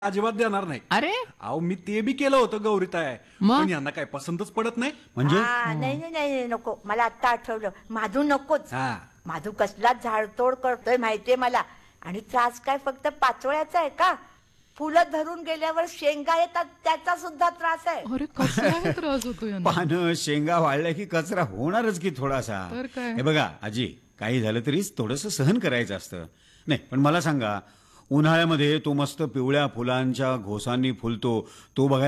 अजिबात देणार नाही. अरे अहो मी ते बी केलं होतं गौरीताय, मग? पण यांना काय पसंतच पडत नाही. म्हणजे नाही नाही नाही नको, मला आता आठवलं, माधू नकोच. हा माधू कसलाच झाडतोड करतोय माहितीये मला. आणि त्रास काय फक्त पाचोळ्याचा आहे का? फुलं धरून गेल्यावर शेंगा येतात त्याचा सुद्धा त्रास आहे. अरे कसला त्रास होतो यांना. पानं शेंगा वाळल्या की कचरा होणारच की थोडासा. तर काय? हे बघा आजी, काही झालं तरीच थोडंसं सहन करायचं असतं. नाही पण मला सांगा, उन्हाळ्यामध्ये तो मस्त पिवळ्या फुलांच्या घोसांनी फुलतो तो बघायला